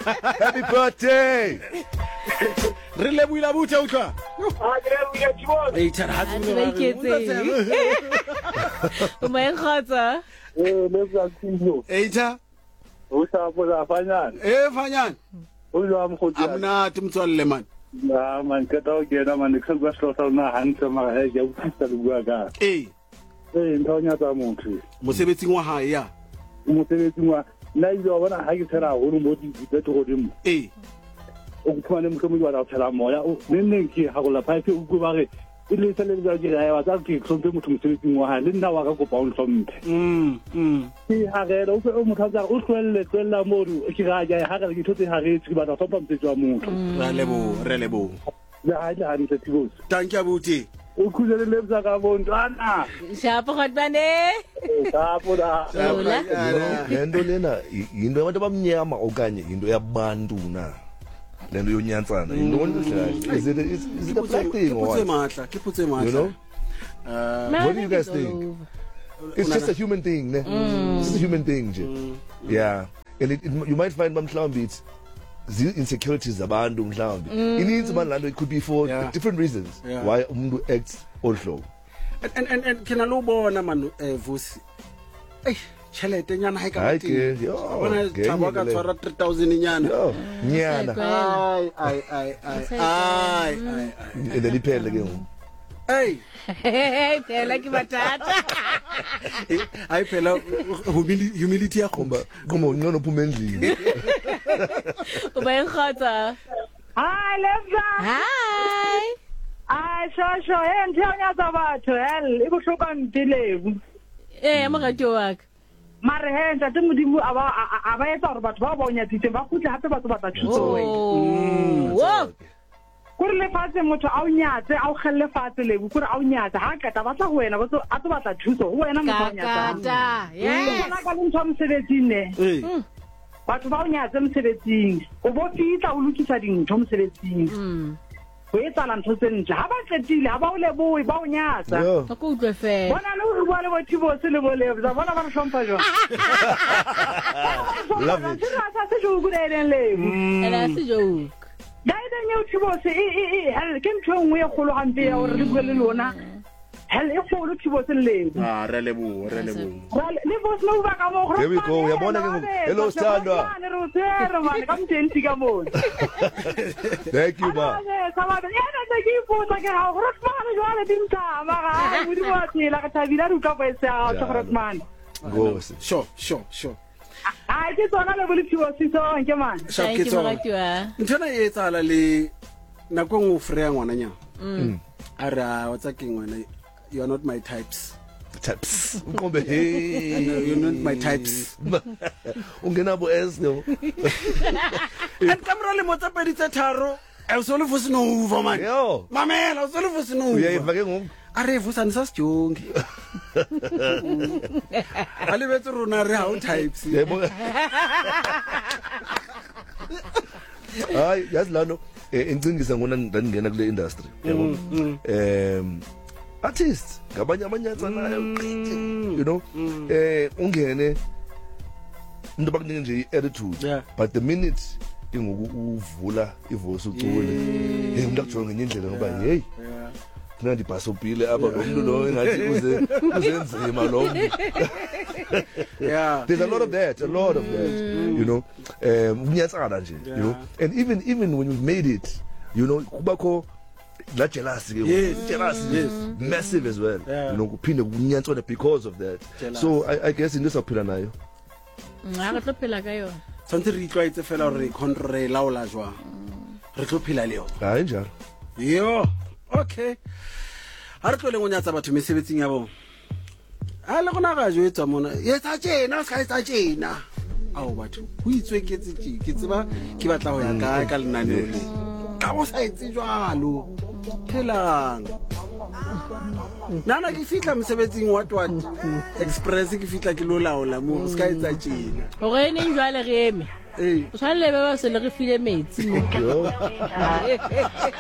Happy birthday. Re le buila butse utlwa. Ei tshara ha A tseba iketseng. O mo enkgotsa. Let's go. Ei tsa. O sa pola fanyana. Fanyana. O jwa mkhotsi. Amnati mtswalle man. Na man ka tawo kena man ke ba hlosa na hantle mara he ja utlisa le bua ka. Nthonya tsa motho. Mosebetsing wa hae ya. Mosebetsing wa na izo bona ha ke tsara ho mo di beto godimo. O khona mkhombi wa tsala moya o nne ke ha go la phae o go ba re ile tsale le ga ya wa tsa ke tlhompe motho mosebetsing wa hae le nna wa ka go pa o tlhompe. Ke ha ge o mo tsa o tlwelle tsela modu ke ga ja ha ga ke thotse ha re tsi ba tsa tlhompa mtsetso wa motho. Re lebo. Ya ha ja hantle tibos. Thank you abuti. O khuzele lebza ka bontwana. Shapo khotbane. Shapo da. Lento lena into yabantu abamnyama okanye into yabantu na. Lento yonyantsana into onhle. Is it a black thing or what? Kiputse mahla. You know? What do you guys think? It's just a human thing, ne? It's just a human thing, nje. Yeah. And you might find mhlawumbe it's insecurities zabantu mhlawumbe. Ininzi manlando it could be for different reasons why umuntu acts also. And can lo bona man Vusi. Chelete nyana ha ka teng. Bona tshaba ka tswara 3000 nyana. Nyana. Ai. And then iphele ke ngoku. Hey, phela ke batata. Ai phela humility ya khomba. Komo ngcono phuma endlini. O ba enkgotsa. Hi, Lebza. Hi. Shosho, nthonya tsa batho, e bohloka ntilebu. Morati wa ka. Mare he ntate modimo aba etsa hore batho ba bonyatsitse ba khutle hape ba tsa thuso wena. Wo. Kore le fatse motho a o nyatse a o khelle fatse lebu kore a o nyatse ha ka ta batla go wena ba a tlo batla thuso ho wena motho a nyatsa. Kata. Yes. Bona ka ntho mosebetsing ne. Batho ba o nyatse mosebetsing o bo fitla o lokisa dintho mosebetsing. Ho etsa ntho tse ntle ha ba tletile ha ba o leboe ba o nyatsa. Ka go utlwe fe. Bona le bua le bothibo se le bolebza bona ba re hlompha jwa. Love it. Sa se jo go delen lebu. Ela se joke. Daida nyo thibo se hel ke ntho nngwe e kholo hampe ya hore re bua le lona. Hel e kholo thibo se lebu. Re lebo. Le bos no ba ka mo. There we go. Ya bona ke ngoku. Hello Sandra. Re man ka mtenti ka mo. Thank you ma. Sabada yana da ki puta ke ha Rotman jwale dinta mara muri wati la ka tabila ru ka ba sa Rotman. Go. Sure. Ai ke tsona le bole thibo se so nke man. Thank you morati wa. Ntona e tsala le nako ngo freya ngwana nya. Ara what's king wena you are not my types. Ngombe hey. You're not my types. Ungena bo S no. And kamera le motsa pedi tsa tharo. E so le fusi no uva man. Yo. Mamela o so le fusi no uva. Ya ifa ke ngoku. Are vusa nisa sjongi. Ale betso rona re ha o types. Hayi yazi lano incingisa ngona ngingena kule industry yabo. Artists ngabanye amanyatsa nayo you know ungene into bakunika nje attitude but the minute ingoku uvula ivoice ucule umuntu akujonga ngenye indlela ngoba hey nandi basopile aba lo muntu lo engathi uzenzima lo muntu. There's a lot of that you know unyatsala nje you know and even when you've made it you know kubakho la jealousy jealousy massive as well you know kuphinde kunyantsona because of that so I guess in this aphila nayo Ga tlo phela ka yona. Tsantse re itlwaetse fela re control laola jwa re tlo phela le yona ha njalo yo okay ha re tlole ngonyatsa batho mesebetsing ya bona a le gona ga jo etsa mona etsa tjena ska etsa tjena ao batho ho itswe ke tseba ke batla ho ya ka lenane le ka bo sa etse jwalo phelang nana ke fitla mosebetsing what express ke fitla ke lo laola mo ska etsa tjena O re ne njwale re eme. O tshwanele ba se le re file metsi mo.